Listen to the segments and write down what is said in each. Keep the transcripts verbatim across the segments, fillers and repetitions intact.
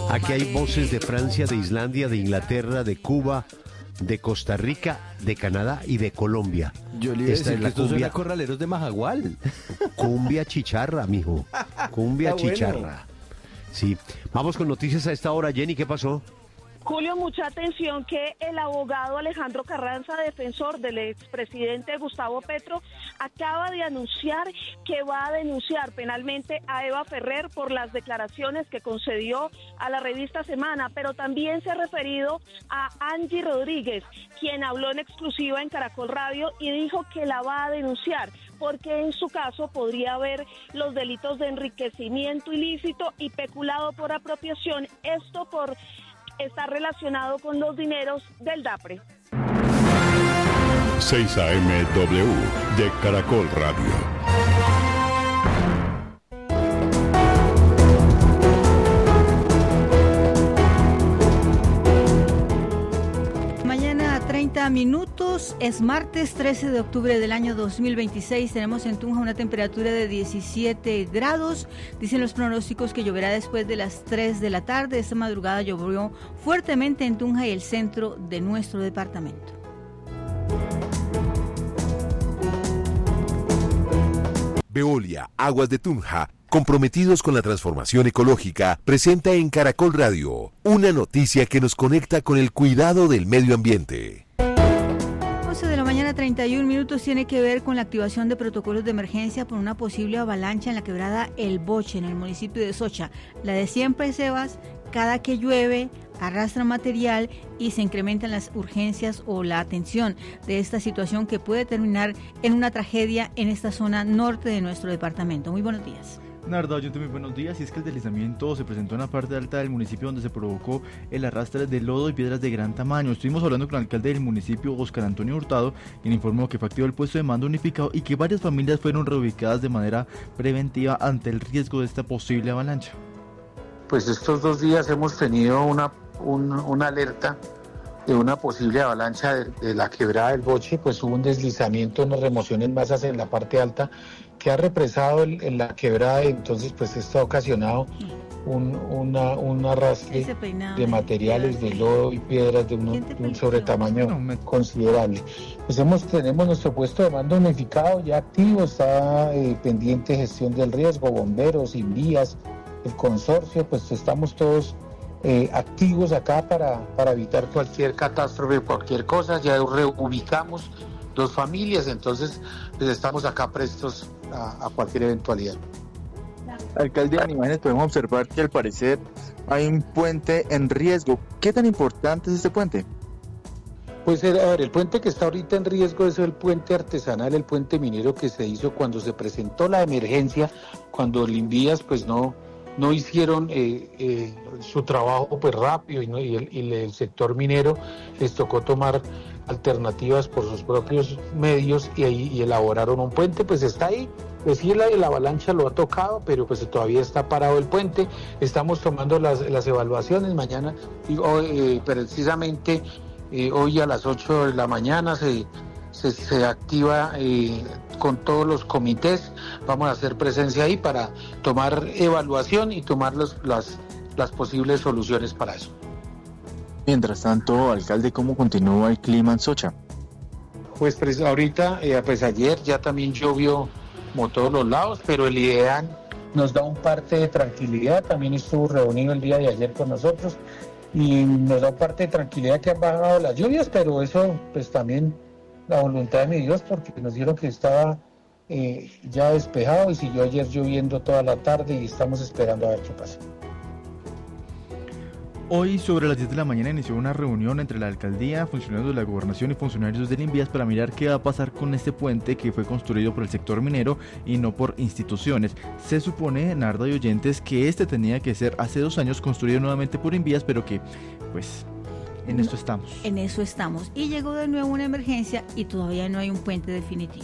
Aquí hay voces de Francia, de Islandia, de Inglaterra, de Cuba, de Costa Rica, de Canadá y de Colombia. Yo le iba a Esta decir es que la estos son cumbia, los corraleros de Majagual. cumbia chicharra, mijo. Cumbia Está bueno. chicharra. Sí. Vamos con noticias a esta hora. Jenny, ¿qué pasó? Julio, mucha atención que el abogado Alejandro Carranza, defensor del expresidente Gustavo Petro, acaba de anunciar que va a denunciar penalmente a Eva Ferrer por las declaraciones que concedió a la revista Semana, pero también se ha referido a Angie Rodríguez, quien habló en exclusiva en Caracol Radio y dijo que la va a denunciar, porque en su caso podría haber los delitos de enriquecimiento ilícito y peculado por apropiación, esto por está relacionado con los dineros del DAPRE. seis A M W de Caracol Radio. treinta minutos, es martes trece de octubre del año dos mil veintiséis, tenemos en Tunja una temperatura de diecisiete grados, dicen los pronósticos que lloverá después de las tres de la tarde, esta madrugada llovió fuertemente en Tunja y el centro de nuestro departamento. Veolia, Aguas de Tunja, comprometidos con la transformación ecológica, presenta en Caracol Radio una noticia que nos conecta con el cuidado del medio ambiente. once de la mañana, treinta y un minutos, tiene que ver con la activación de protocolos de emergencia por una posible avalancha en la quebrada El Boche, en el municipio de Socha. La de siempre, Sebas, cada que llueve arrastra material y se incrementan las urgencias o la atención de esta situación que puede terminar en una tragedia en esta zona norte de nuestro departamento. Muy buenos días. Narda, oyente, muy buenos días. Y es que el deslizamiento se presentó en la parte alta del municipio, donde se provocó el arrastre de lodo y piedras de gran tamaño. Estuvimos hablando con el alcalde del municipio, Oscar Antonio Hurtado, quien informó que fue activado el puesto de mando unificado y que varias familias fueron reubicadas de manera preventiva ante el riesgo de esta posible avalancha. Pues estos dos días hemos tenido una, un, una alerta de una posible avalancha de, de la quebrada del Boche. Pues hubo un deslizamiento, unas remociones masas en la parte alta que ha represado el, en la quebrada, y entonces pues esto ha ocasionado un, una, un arrastre de materiales, de lodo y piedras de, uno, de un sobretamaño considerable. Pues hemos, tenemos nuestro puesto de mando unificado ya activo, está eh, pendiente gestión del riesgo, bomberos, Invías, el consorcio, pues estamos todos eh, activos acá para, para evitar cualquier catástrofe, cualquier cosa. Ya reubicamos dos familias, entonces pues estamos acá prestos a, a cualquier eventualidad. Alcalde, en imágenes podemos observar que al parecer hay un puente en riesgo. ¿Qué tan importante es este puente? Pues a ver, el puente que está ahorita en riesgo es el puente artesanal, el puente minero que se hizo cuando se presentó la emergencia, cuando el Invías pues no, no hicieron eh, eh, su trabajo pues rápido, y, ¿no? y, el, y el sector minero les tocó tomar alternativas por sus propios medios y, y elaboraron un puente. Pues está ahí, pues sí, la, la avalancha lo ha tocado, pero pues todavía está parado el puente. Estamos tomando las, las evaluaciones mañana, y hoy, eh, precisamente eh, hoy a las ocho de la mañana se, se, se activa eh, con todos los comités. Vamos a hacer presencia ahí para tomar evaluación y tomar los, las, las posibles soluciones para eso. Mientras tanto, alcalde, ¿cómo continúa el clima en Socha? Pues, pues ahorita, eh, pues ayer ya también llovió como todos los lados, pero el IDEAN nos da un parte de tranquilidad. También estuvo reunido el día de ayer con nosotros y nos da un parte de tranquilidad que han bajado las lluvias, pero eso pues también la voluntad de mi Dios, porque nos dijeron que estaba eh, ya despejado y siguió ayer lloviendo toda la tarde y estamos esperando a ver qué pasa. Hoy sobre las diez de la mañana inició una reunión entre la alcaldía, funcionarios de la gobernación y funcionarios del Invías para mirar qué va a pasar con este puente que fue construido por el sector minero y no por instituciones. Se supone, Narda y oyentes, que este tenía que ser hace dos años construido nuevamente por Invías, pero que, pues, en esto estamos. En eso estamos. Y llegó de nuevo una emergencia y todavía no hay un puente definitivo.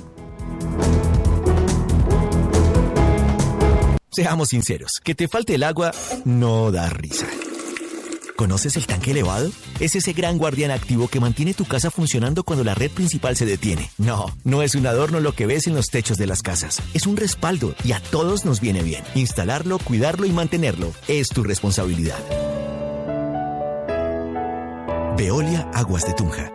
Seamos sinceros, que te falte el agua no da risa. ¿Conoces el tanque elevado? Es ese gran guardián activo que mantiene tu casa funcionando cuando la red principal se detiene. No, no es un adorno lo que ves en los techos de las casas. Es un respaldo y a todos nos viene bien. Instalarlo, cuidarlo y mantenerlo es tu responsabilidad. Veolia Aguas de Tunja.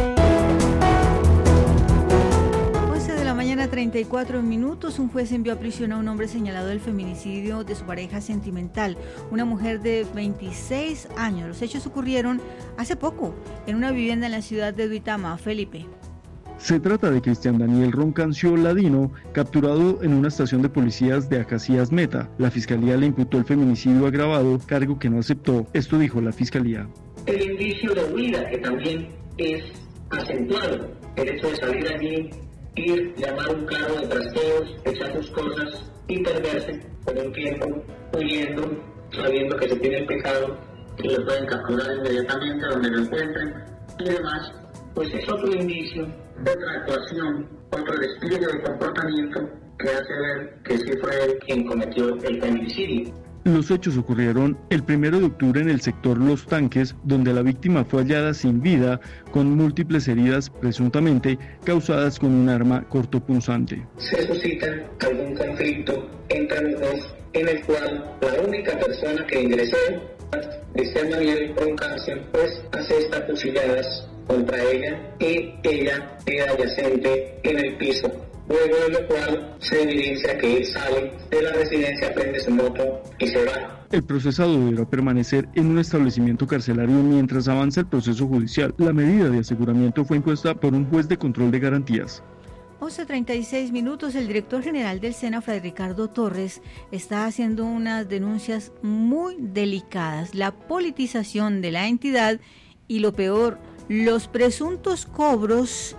treinta y cuatro minutos, un juez envió a prisión a un hombre señalado del feminicidio de su pareja sentimental, una mujer de veintiséis años. Los hechos ocurrieron hace poco en una vivienda en la ciudad de Duitama. Felipe. Se trata de Cristian Daniel Roncancio Ladino, capturado en una estación de policías de Acacías Meta. La fiscalía le imputó el feminicidio agravado, cargo que no aceptó. Esto dijo la fiscalía. El indicio de huida, que también es acentuado, el hecho de salir allí, ir, llamar un carro de trasteos, echar sus cosas y perderse por un tiempo huyendo, sabiendo que se tiene el pecado, que lo pueden capturar inmediatamente donde lo encuentren y demás, pues es otro indicio, otra actuación, otro despliegue de comportamiento que hace ver que sí fue él quien cometió el feminicidio. Los hechos ocurrieron el primero de octubre en el sector Los Tanques, donde la víctima fue hallada sin vida, con múltiples heridas presuntamente causadas con un arma cortopunzante. Se suscita algún conflicto entre los dos, en el cual la única persona que ingresó, Cristian Daniel Roncancio, pues hace estas fusiladas contra ella y ella queda yacente en el piso. Luego de lo cual se evidencia que él sale de la residencia, prende su moto y se va. El procesado deberá permanecer en un establecimiento carcelario mientras avanza el proceso judicial. La medida de aseguramiento fue impuesta por un juez de control de garantías. once treinta y seis minutos, el director general del SENA, Fray Ricardo Torres, está haciendo unas denuncias muy delicadas. La politización de la entidad y, lo peor, los presuntos cobros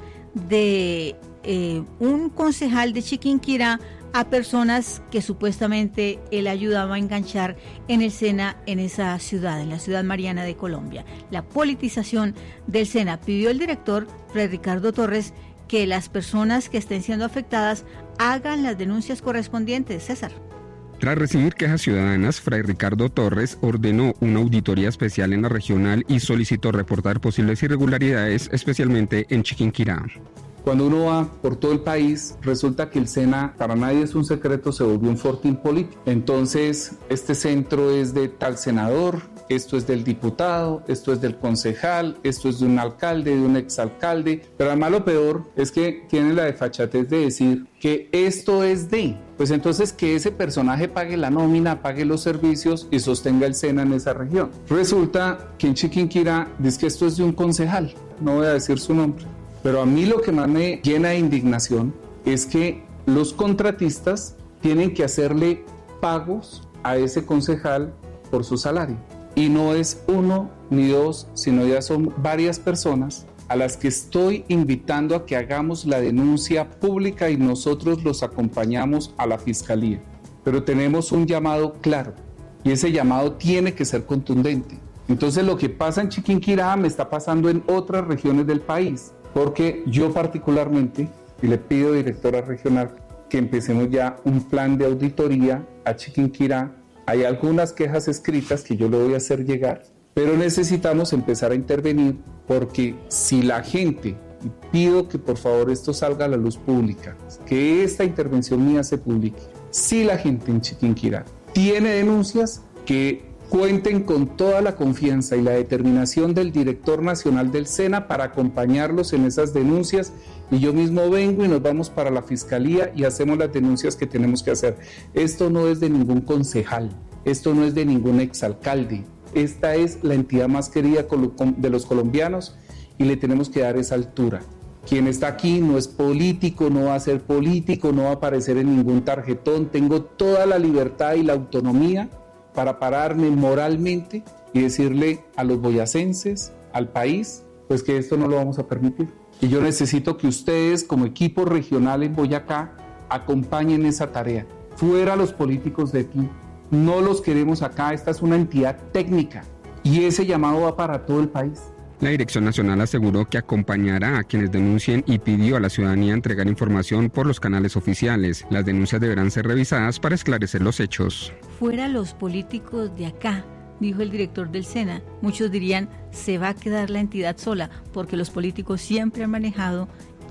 de eh, un concejal de Chiquinquirá a personas que supuestamente él ayudaba a enganchar en el SENA, en esa ciudad, en la ciudad mariana de Colombia. La politización del SENA. Pidió el director, Fray Ricardo Torres, que las personas que estén siendo afectadas hagan las denuncias correspondientes. César. Tras recibir quejas ciudadanas, Fray Ricardo Torres ordenó una auditoría especial en la regional y solicitó reportar posibles irregularidades, especialmente en Chiquinquirá. Cuando uno va por todo el país, resulta que el SENA, para nadie es un secreto, se volvió un fortín político. Entonces, este centro es de tal senador, esto es del diputado, esto es del concejal, esto es de un alcalde, de un exalcalde. Pero además lo peor es que tienen la desfachatez de decir que esto es de... Pues entonces que ese personaje pague la nómina, pague los servicios y sostenga el SENA en esa región. Resulta que en Chiquinquirá dice que esto es de un concejal, no voy a decir su nombre. Pero a mí lo que más me llena de indignación es que los contratistas tienen que hacerle pagos a ese concejal por su salario. Y no es uno ni dos, sino ya son varias personas a las que estoy invitando a que hagamos la denuncia pública y nosotros los acompañamos a la fiscalía. Pero tenemos un llamado claro y ese llamado tiene que ser contundente. Entonces lo que pasa en Chiquinquirá me está pasando en otras regiones del país. Porque yo particularmente, y le pido, directora regional, que empecemos ya un plan de auditoría a Chiquinquirá. Hay algunas quejas escritas que yo le voy a hacer llegar, pero necesitamos empezar a intervenir porque si la gente, y pido que por favor esto salga a la luz pública, que esta intervención mía se publique, si la gente en Chiquinquirá tiene denuncias, que cuenten con toda la confianza y la determinación del director nacional del SENA para acompañarlos en esas denuncias y yo mismo vengo y nos vamos para la fiscalía y hacemos las denuncias que tenemos que hacer. Esto no es de ningún concejal, esto no es de ningún exalcalde, esta es la entidad más querida de los colombianos y le tenemos que dar esa altura. Quien está aquí no es político, no va a ser político, no va a aparecer en ningún tarjetón, tengo toda la libertad y la autonomía para pararme moralmente y decirle a los boyacenses, al país, pues que esto no lo vamos a permitir. Y yo necesito que ustedes, como equipo regional en Boyacá, acompañen esa tarea. Fuera los políticos de aquí, no los queremos acá, esta es una entidad técnica y ese llamado va para todo el país. La Dirección Nacional aseguró que acompañará a quienes denuncien y pidió a la ciudadanía entregar información por los canales oficiales. Las denuncias deberán ser revisadas para esclarecer los hechos. Fuera los políticos de acá, dijo el director del SENA. Muchos dirían, se va a quedar la entidad sola, porque los políticos siempre han manejado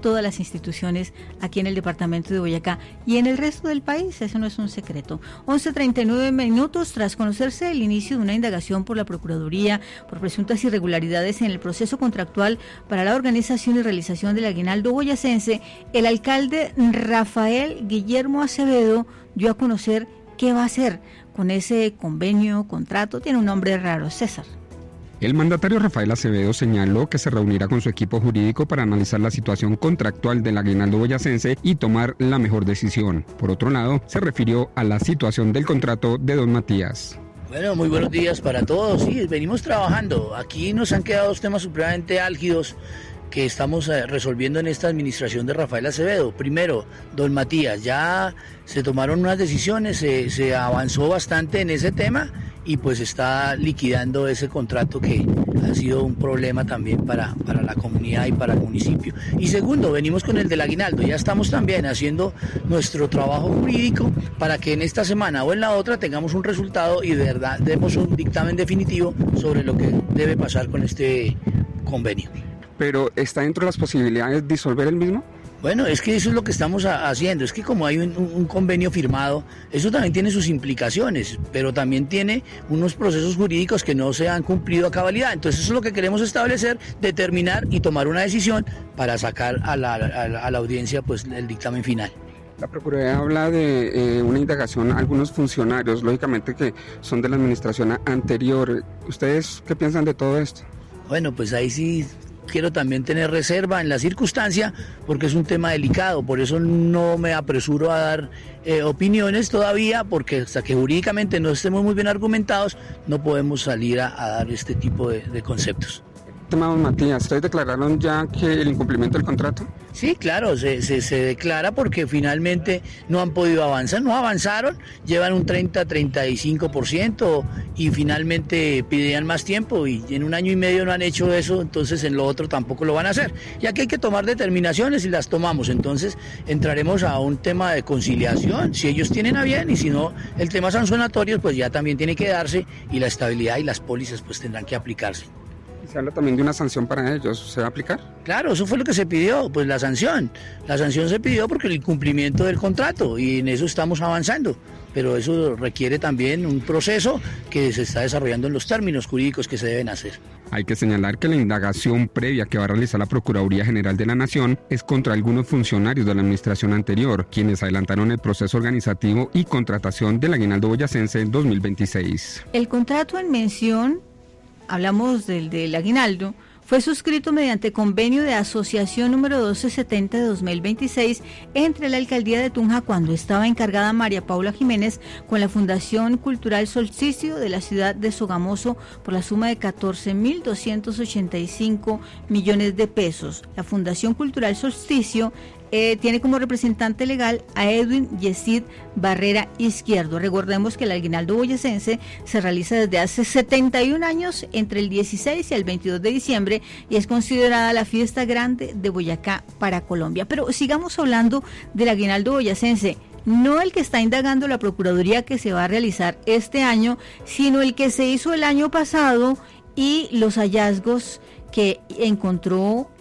todas las instituciones aquí en el departamento de Boyacá y en el resto del país. Eso no es un secreto. once treinta y nueve minutos tras conocerse el inicio de una indagación por la Procuraduría por presuntas irregularidades en el proceso contractual para la organización y realización del aguinaldo boyacense, el alcalde Rafael Guillermo Acevedo dio a conocer qué va a hacer con ese convenio, contrato, tiene un nombre raro, César. El mandatario Rafael Acevedo señaló que se reunirá con su equipo jurídico para analizar la situación contractual del aguinaldo boyacense y tomar la mejor decisión. Por otro lado, se refirió a la situación del contrato de don Matías. Bueno, muy buenos días para todos. Sí, venimos trabajando. Aquí nos han quedado dos temas supremamente álgidos que estamos resolviendo en esta administración de Rafael Acevedo. Primero, don Matías, ya se tomaron unas decisiones, se, se avanzó bastante en ese tema y pues está liquidando ese contrato que ha sido un problema también para, para la comunidad y para el municipio. Y segundo, venimos con el del aguinaldo, ya estamos también haciendo nuestro trabajo jurídico para que en esta semana o en la otra tengamos un resultado y de verdad demos un dictamen definitivo sobre lo que debe pasar con este convenio. ¿Pero está dentro de las posibilidades de disolver el mismo? Bueno, es que eso es lo que estamos a- haciendo, es que como hay un, un convenio firmado, eso también tiene sus implicaciones, pero también tiene unos procesos jurídicos que no se han cumplido a cabalidad. Entonces eso es lo que queremos establecer, determinar y tomar una decisión para sacar a la, a la, a la audiencia pues el dictamen final. La Procuraduría habla de eh, una indagación a algunos funcionarios, lógicamente que son de la administración anterior. ¿Ustedes qué piensan de todo esto? Bueno, pues ahí sí quiero también tener reserva en la circunstancia porque es un tema delicado, por eso no me apresuro a dar eh, opiniones todavía, porque hasta que jurídicamente no estemos muy bien argumentados no podemos salir a, a dar este tipo de, de conceptos. Tema, don Matías, ¿ustedes declararon ya que el incumplimiento del contrato? Sí, claro, se, se, se declara porque finalmente no han podido avanzar, no avanzaron, llevan un treinta a treinta y cinco por ciento y finalmente pidían más tiempo y en un año y medio no han hecho eso, entonces en lo otro tampoco lo van a hacer. Ya que hay que tomar determinaciones y las tomamos, entonces entraremos a un tema de conciliación, si ellos tienen a bien y si no, el tema sancionatorio pues ya también tiene que darse y la estabilidad y las pólizas pues tendrán que aplicarse. Se habla también de una sanción para ellos, ¿se va a aplicar? Claro, eso fue lo que se pidió, pues la sanción. La sanción se pidió porque el incumplimiento del contrato y en eso estamos avanzando, pero eso requiere también un proceso que se está desarrollando en los términos jurídicos que se deben hacer. Hay que señalar que la indagación previa que va a realizar la Procuraduría General de la Nación es contra algunos funcionarios de la administración anterior, quienes adelantaron el proceso organizativo y contratación del aguinaldo boyacense en dos mil veintiséis. El contrato en mención, hablamos del, del aguinaldo, fue suscrito mediante convenio de asociación número doce setenta de dos mil veintiséis entre la Alcaldía de Tunja, cuando estaba encargada María Paula Jiménez, con la Fundación Cultural Solsticio de la ciudad de Sogamoso por la suma de catorce mil doscientos ochenta y cinco millones de pesos. La Fundación Cultural Solsticio Eh, tiene como representante legal a Edwin Yesid Barrera Izquierdo. Recordemos que el aguinaldo boyacense se realiza desde hace setenta y un años, entre el dieciséis y el veintidós de diciembre, y es considerada la fiesta grande de Boyacá para Colombia. Pero sigamos hablando del aguinaldo boyacense. No el que está indagando la Procuraduría, que se va a realizar este año, sino el que se hizo el año pasado y los hallazgos que encontró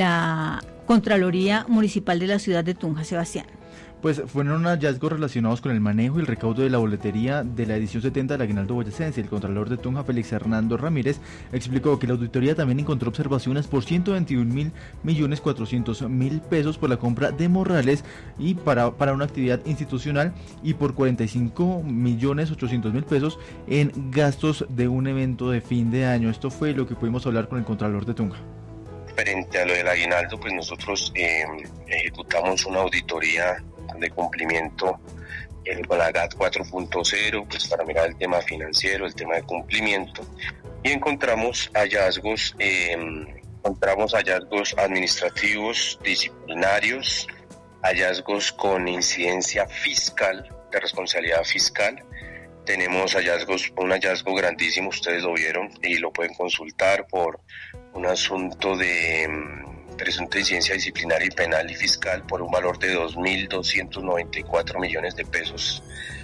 la Contraloría Municipal de la ciudad de Tunja. Sebastián. Pues fueron hallazgos relacionados con el manejo y el recaudo de la boletería de la edición setenta del aguinaldo boyacense. El contralor de Tunja, Félix Hernando Ramírez, explicó que la auditoría también encontró observaciones por ciento veintiún mil millones cuatrocientos mil pesos por la compra de morrales y para, para una actividad institucional, y por cuarenta y cinco millones ochocientos mil pesos en gastos de un evento de fin de año. Esto fue lo que pudimos hablar con el contralor de Tunja. Frente a lo del aguinaldo, pues nosotros eh, ejecutamos una auditoría de cumplimiento eh, con la G A T cuatro punto cero, pues para mirar el tema financiero, el tema de cumplimiento, y encontramos hallazgos, eh, encontramos hallazgos administrativos, disciplinarios, hallazgos con incidencia fiscal, de responsabilidad fiscal. Tenemos hallazgos, un hallazgo grandísimo, ustedes lo vieron y lo pueden consultar, por un asunto de um, presunta incidencia disciplinaria y penal y fiscal por un valor de dos mil doscientos noventa y cuatro millones de pesos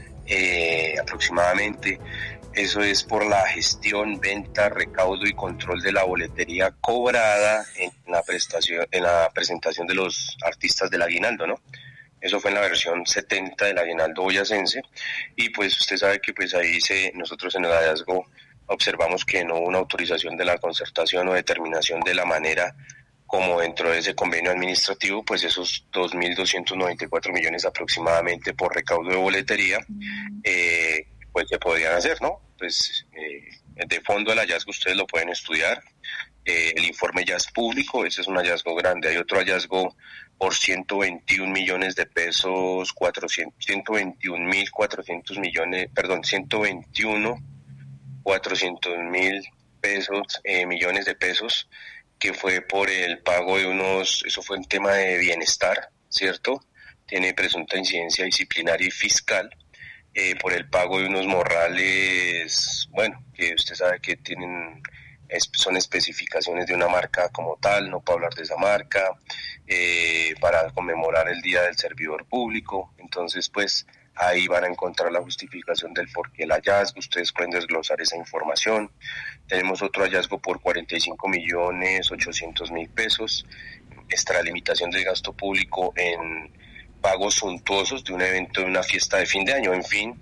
eh, aproximadamente. Eso es por la gestión, venta, recaudo y control de la boletería cobrada en la prestación, en la presentación de los artistas del aguinaldo, ¿no? Eso fue en la versión setenta del aguinaldo boyacense, y pues usted sabe que pues ahí se, nosotros en el hallazgo observamos que no hubo una autorización de la concertación o determinación de la manera como dentro de ese convenio administrativo, pues esos dos mil doscientos noventa y cuatro millones aproximadamente por recaudo de boletería, eh, pues se podrían hacer, ¿no? Pues eh, de fondo el hallazgo ustedes lo pueden estudiar, eh, el informe ya es público, ese es un hallazgo grande. Hay otro hallazgo por ciento veintiún millones de pesos, cuatrocientos, ciento veintiún mil cuatrocientos millones, perdón, ciento veintiuno cuatrocientos mil pesos, eh, millones de pesos, que fue por el pago de unos, eso fue un tema de bienestar, ¿cierto? Tiene presunta incidencia disciplinaria y fiscal, eh, por el pago de unos morrales, bueno, que usted sabe que tienen, es, son especificaciones de una marca como tal, no puedo hablar de esa marca, eh, para conmemorar el Día del Servidor Público. Entonces, pues, ahí van a encontrar la justificación del por qué el hallazgo, ustedes pueden desglosar esa información. Tenemos otro hallazgo por cuarenta y cinco millones ochocientos mil pesos, extralimitación del gasto público en pagos suntuosos de un evento, de una fiesta de fin de año, en fin.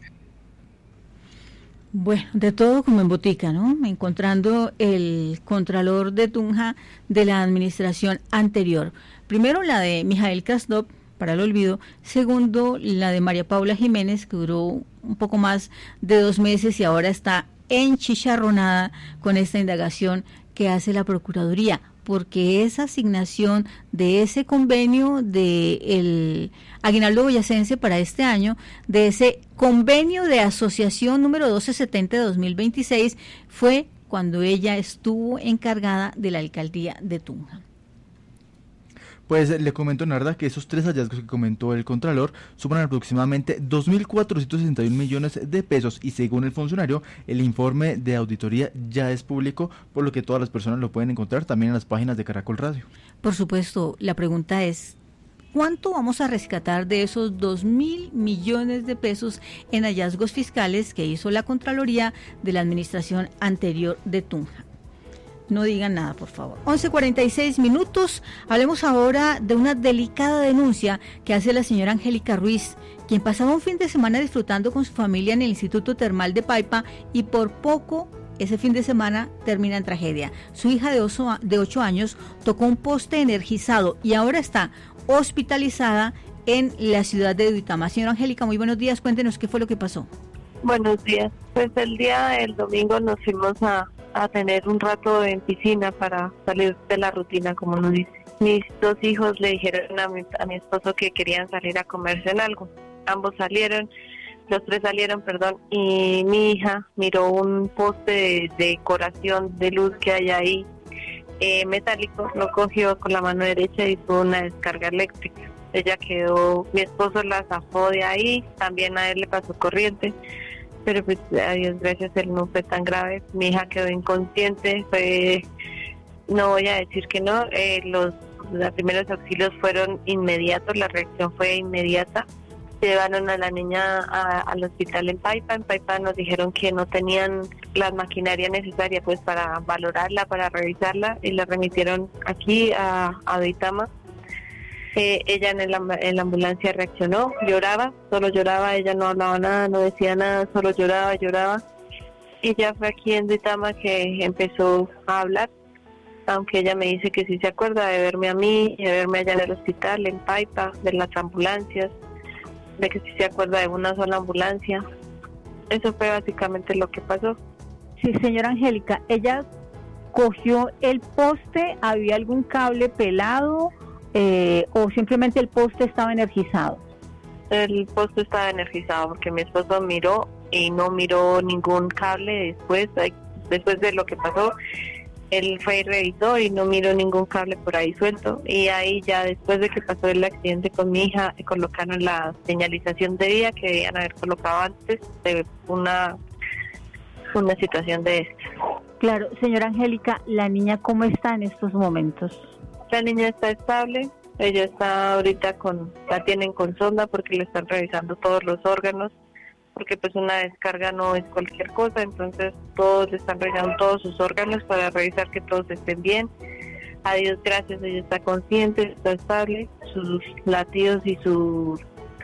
Bueno, de todo como en botica, ¿no? Encontrando el contralor de Tunja de la administración anterior. Primero la de Mijael Krasnov, para el olvido. Segundo, la de María Paula Jiménez, que duró un poco más de dos meses y ahora está enchicharronada con esta indagación que hace la Procuraduría, porque esa asignación de ese convenio del aguinaldo boyacense para este año, de ese convenio de asociación número doce setenta de dos mil veintiséis, fue cuando ella estuvo encargada de la alcaldía de Tunja. Pues le comento, Narda, que esos tres hallazgos que comentó el Contralor suman aproximadamente dos mil cuatrocientos sesenta y un millones de pesos, y según el funcionario, el informe de auditoría ya es público, por lo que todas las personas lo pueden encontrar también en las páginas de Caracol Radio. Por supuesto, la pregunta es, ¿cuánto vamos a rescatar de esos dos mil millones de pesos en hallazgos fiscales que hizo la Contraloría de la administración anterior de Tunja? No digan nada, por favor. once cuarenta y seis minutos. Hablemos ahora de una delicada denuncia que hace la señora Angélica Ruiz, quien pasaba un fin de semana disfrutando con su familia en el Instituto Termal de Paipa, y por poco ese fin de semana termina en tragedia. Su hija de ocho, de ocho años tocó un poste energizado y ahora está hospitalizada en la ciudad de Duitama. Señora Angélica, muy buenos días. Cuéntenos qué fue lo que pasó. Buenos días. Pues el día del domingo nos fuimos a a tener un rato en piscina para salir de la rutina, como nos dice. Mis dos hijos le dijeron a mi, a mi esposo que querían salir a comerse en algo. Ambos salieron, los tres salieron, perdón, y mi hija miró un poste de, de decoración de luz que hay ahí, eh, metálico, lo cogió con la mano derecha y tuvo una descarga eléctrica. Ella quedó, mi esposo la zafó de ahí, también a él le pasó corriente, pero pues a Dios gracias él no fue tan grave. Mi hija quedó inconsciente, fue, no voy a decir que no, eh, los, los primeros auxilios fueron inmediatos, la reacción fue inmediata. Llevaron a la niña a, al hospital en Paipa. En Paipa nos dijeron que no tenían la maquinaria necesaria pues para valorarla, para revisarla, y la remitieron aquí a, a Duitama. Eh, ella en, el, en la ambulancia reaccionó, lloraba, solo lloraba, ella no hablaba nada, no decía nada, solo lloraba, lloraba. Y ya fue aquí en Duitama que empezó a hablar, aunque ella me dice que sí se acuerda de verme a mí, de verme allá en el hospital, en Paipa, de las ambulancias, de que sí se acuerda de una sola ambulancia. Eso fue básicamente lo que pasó. Sí, señora Angélica, ella cogió el poste, ¿había algún cable pelado? Eh, ¿O simplemente el poste estaba energizado? El poste estaba energizado porque mi esposo miró y no miró ningún cable después, después de lo que pasó. Él fue y revisó y no miró ningún cable por ahí suelto, y ahí ya después de que pasó el accidente con mi hija colocaron la señalización de vía que debían haber colocado antes de una, una situación de esta. Claro, señora Angélica, ¿la niña cómo está en estos momentos? La niña está estable, ella está ahorita con, la tienen con sonda porque le están revisando todos los órganos, porque pues una descarga no es cualquier cosa, entonces todos le están revisando todos sus órganos para revisar que todos estén bien. A Dios gracias, ella está consciente, está estable, sus latidos y su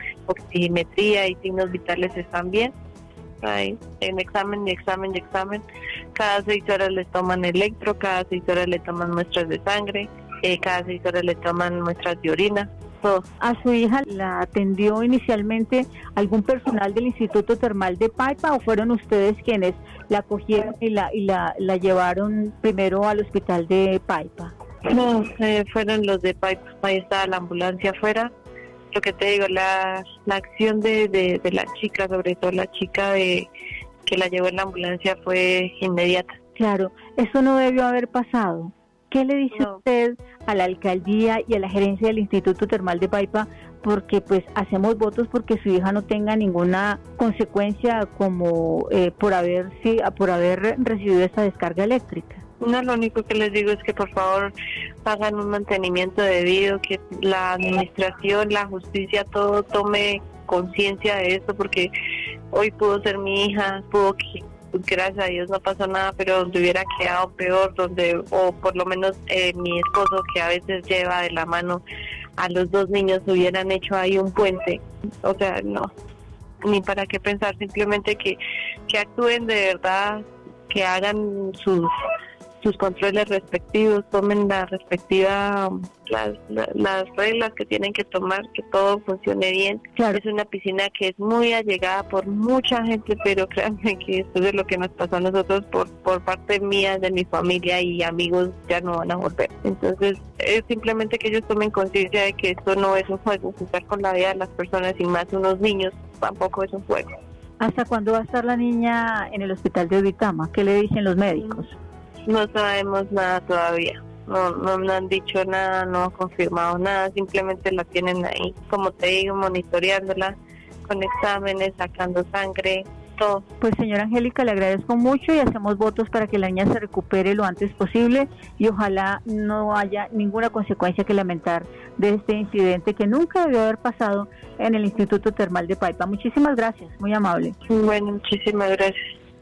oximetría y signos vitales están bien. Ahí, en examen y examen y examen, cada seis horas le toman electro, cada seis horas le toman muestras de sangre, eh, cada seis horas le toman muestras de orina, todo. ¿A su hija la atendió inicialmente algún personal del Instituto Termal de Paipa o fueron ustedes quienes la cogieron y la y la, la llevaron primero al hospital de Paipa? No, eh, fueron los de Paipa, ahí estaba la ambulancia afuera. Lo que te digo, la, la acción de, de, de la chica, sobre todo la chica de que la llevó en la ambulancia, fue inmediata. Claro, eso no debió haber pasado. ¿Qué le dice no. usted a la alcaldía y a la gerencia del Instituto Termal de Paipa? Porque pues hacemos votos porque su hija no tenga ninguna consecuencia como eh, por haber sí, por haber recibido esa descarga eléctrica. No, lo único que les digo es que por favor hagan un mantenimiento debido, que la administración, la justicia, todo tome conciencia de esto, porque hoy pudo ser mi hija, pudo que, gracias a Dios no pasó nada, pero donde hubiera quedado peor, donde o por lo menos eh, mi esposo, que a veces lleva de la mano a los dos niños, hubieran hecho ahí un puente. O sea, no, ni para qué pensar, simplemente que, que actúen de verdad, que hagan sus sus controles respectivos, tomen la respectiva las, las, las reglas que tienen que tomar, que todo funcione bien. Claro. Es una piscina que es muy allegada por mucha gente, pero créanme que esto es lo que nos pasó a nosotros por, por parte mía, de mi familia y amigos, ya no van a volver. Entonces es simplemente que ellos tomen conciencia de que esto no es un juego, jugar con la vida de las personas y más unos niños tampoco es un juego. ¿Hasta cuándo va a estar la niña en el hospital de Uitama? ¿Qué le dicen los médicos? No sabemos nada todavía, no, no, no han dicho nada, no han confirmado nada, simplemente la tienen ahí, como te digo, monitoreándola con exámenes, sacando sangre, todo. Pues señora Angélica, le agradezco mucho y hacemos votos para que la niña se recupere lo antes posible y ojalá no haya ninguna consecuencia que lamentar de este incidente que nunca debió haber pasado en el Instituto Termal de Paipa. Muchísimas gracias, muy amable. Bueno, muchísimas gracias.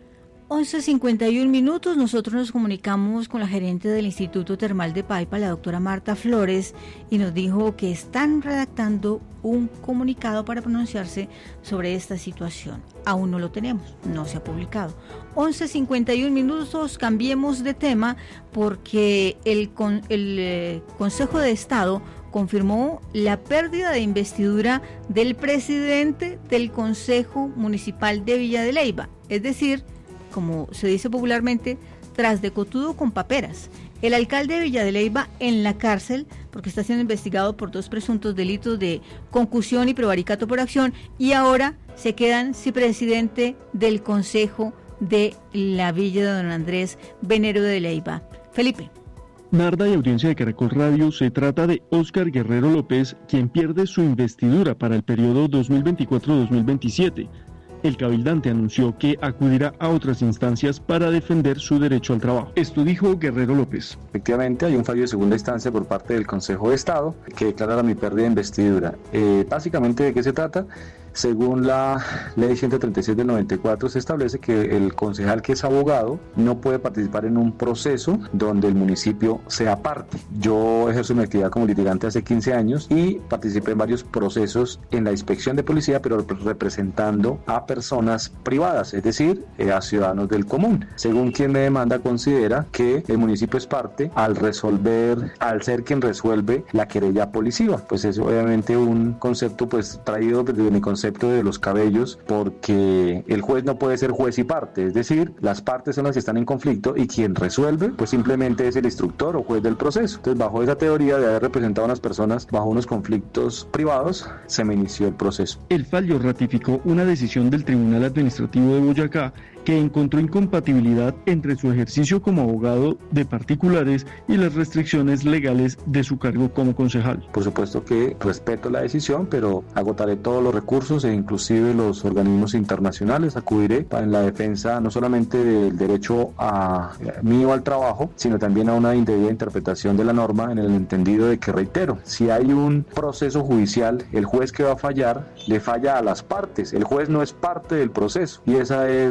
once cincuenta y un minutos, nosotros nos comunicamos con la gerente del Instituto Termal de Paipa, la doctora Marta Flores, y nos dijo que están redactando un comunicado para pronunciarse sobre esta situación. Aún no lo tenemos, no se ha publicado. once cincuenta y un minutos, cambiemos de tema porque el, con, el eh, Consejo de Estado confirmó la pérdida de investidura del presidente del Consejo Municipal de Villa de Leyva, es decir, como se dice popularmente, tras de cotudo con paperas. El alcalde de Villa de Leyva en la cárcel porque está siendo investigado por dos presuntos delitos de concusión y prevaricato por acción y ahora se quedan sin presidente del Consejo de la Villa de Don Andrés Venero de Leyva. Felipe. Narda y audiencia de Caracol Radio, se trata de Óscar Guerrero López, quien pierde su investidura para el periodo dos mil veinticuatro a dos mil veintisiete. El cabildante anunció que acudirá a otras instancias para defender su derecho al trabajo. Esto dijo Guerrero López. Efectivamente, hay un fallo de segunda instancia por parte del Consejo de Estado que declara mi pérdida de investidura. Eh, básicamente, ¿de qué se trata? Según la ley ciento treinta y seis del noventa y cuatro, se establece que el concejal que es abogado no puede participar en un proceso donde el municipio sea parte. Yo ejerzo mi actividad como litigante hace quince años y participé en varios procesos en la inspección de policía, pero representando a personas privadas, es decir, eh, a ciudadanos del común. Según quien me demanda, considera que el municipio es parte al resolver, al ser quien resuelve la querella policiva. Pues es obviamente un concepto pues traído desde mi concepto de los cabellos, porque el juez no puede ser juez y parte, es decir, las partes son las que están en conflicto y quien resuelve pues simplemente es el instructor o juez del proceso. Entonces, bajo esa teoría de haber representado a unas personas bajo unos conflictos privados, se me inició el proceso. El fallo ratificó una decisión del Tribunal Administrativo de Boyacá que encontró incompatibilidad entre su ejercicio como abogado de particulares y las restricciones legales de su cargo como concejal. Por supuesto que respeto la decisión, pero agotaré todos los recursos e inclusive los organismos internacionales. Acudiré en la defensa no solamente del derecho a, a mío al trabajo, sino también a una indebida interpretación de la norma, en el entendido de que, reitero, si hay un proceso judicial, el juez que va a fallar le falla a las partes. El juez no es parte del proceso y esa es la discusión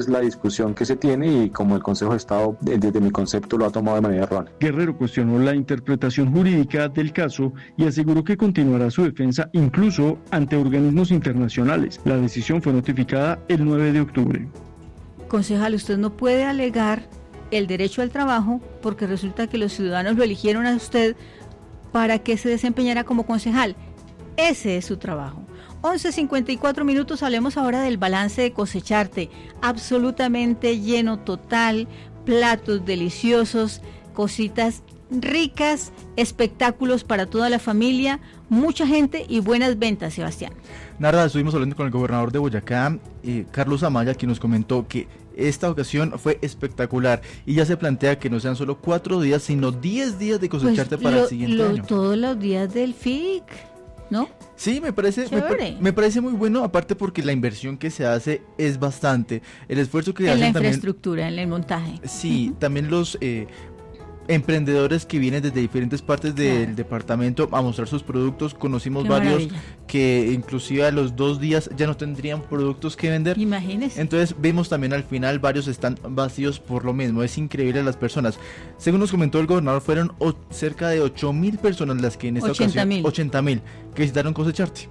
discusión que se tiene y como el Consejo de Estado, desde mi concepto, lo ha tomado de manera errónea. Guerrero cuestionó la interpretación jurídica del caso y aseguró que continuará su defensa incluso ante organismos internacionales. La decisión fue notificada el nueve de octubre. Concejal, usted no puede alegar el derecho al trabajo porque resulta que los ciudadanos lo eligieron a usted para que se desempeñara como concejal. Ese es su trabajo. once cincuenta y cuatro minutos, hablemos ahora del balance de Cosecharte. Absolutamente lleno total, platos deliciosos, cositas ricas, espectáculos para toda la familia, mucha gente y buenas ventas, Sebastián. Narda, estuvimos hablando con el gobernador de Boyacá, eh, Carlos Amaya, quien nos comentó que esta ocasión fue espectacular y ya se plantea que no sean solo cuatro días, sino diez días de Cosecharte pues para lo, el siguiente lo, año. Todos los días del F I C, ¿no? Sí, me parece, me, me parece muy bueno, aparte porque la inversión que se hace es bastante. El esfuerzo que en hacen la también, infraestructura, en el montaje. Sí, uh-huh. También los eh, emprendedores que vienen desde diferentes partes del claro. departamento a mostrar sus productos. Conocimos Qué varios maravilla. Que inclusive a los dos días ya no tendrían productos que vender. Imagínese. Entonces vemos también al final varios están vacíos por lo mismo. Es increíble las personas. Según nos comentó el gobernador, fueron o, cerca de ocho mil personas las que en esta ocasión, ochenta mil, que visitaron Cosecharte.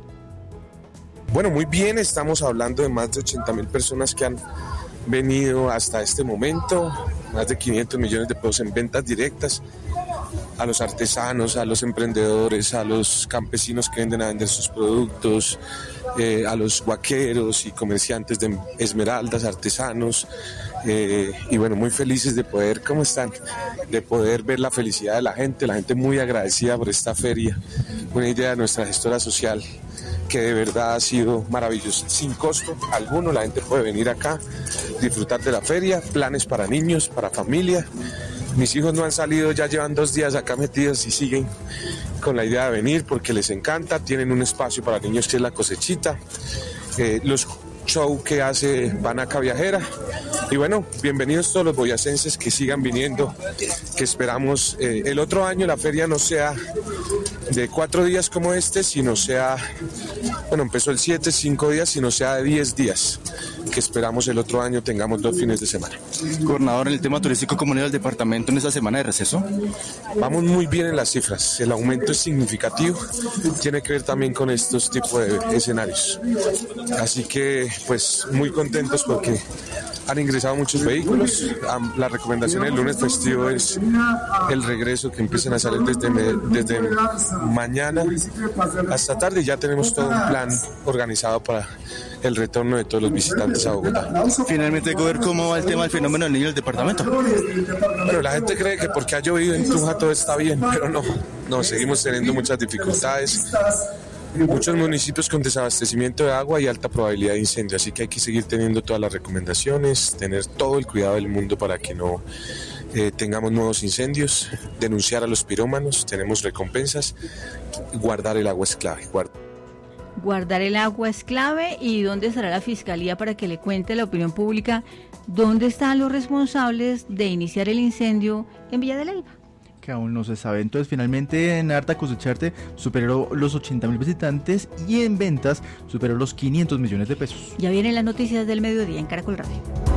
Bueno, muy bien, estamos hablando de más de ochenta mil personas que han venido hasta este momento, más de quinientos millones de pesos en ventas directas a los artesanos, a los emprendedores, a los campesinos que venden a vender sus productos, eh, a los guaqueros y comerciantes de esmeraldas, artesanos, eh, y bueno, muy felices de poder, ¿cómo están? De poder ver la felicidad de la gente, la gente muy agradecida por esta feria, una idea de nuestra gestora social que de verdad ha sido maravilloso, sin costo alguno. La gente puede venir acá, disfrutar de la feria, planes para niños, para familia. Mis hijos no han salido, ya llevan dos días acá metidos y siguen con la idea de venir porque les encanta. Tienen un espacio para niños que es la cosechita, eh, los shows que hace Banaca Viajera. Y bueno, bienvenidos todos los boyacenses que sigan viniendo, que esperamos eh, el otro año la feria no sea de cuatro días como este, sino sea, bueno, empezó el siete, cinco días, sino sea de diez días, que esperamos el otro año tengamos dos fines de semana. Gobernador, en el tema turístico, ¿cómo era el departamento en esta semana de receso? Vamos muy bien en las cifras, el aumento es significativo, tiene que ver también con estos tipos de escenarios. Así que, pues, muy contentos porque han ingresado muchos vehículos. La recomendación del lunes festivo es el regreso, que empiecen a salir desde, desde mañana hasta tarde. Ya tenemos todo un plan organizado para el retorno de todos los visitantes a Bogotá. Finalmente, Gober, ¿cómo va el tema del fenómeno del niño del departamento? Bueno, la gente cree que porque ha llovido en Tunja todo está bien, pero no, no, seguimos teniendo muchas dificultades. Muchos municipios con desabastecimiento de agua y alta probabilidad de incendio, así que hay que seguir teniendo todas las recomendaciones, tener todo el cuidado del mundo para que no eh, tengamos nuevos incendios, denunciar a los pirómanos, tenemos recompensas, guardar el agua es clave. Guard- Guardar el agua es clave. ¿Y dónde estará la Fiscalía para que le cuente a la opinión pública dónde están los responsables de iniciar el incendio en Villa de Leyva? Que aún no se sabe. Entonces, finalmente, en Harta Cosecharte superó los ochenta mil visitantes y en ventas superó los quinientos millones de pesos. Ya vienen las noticias del mediodía en Caracol Radio.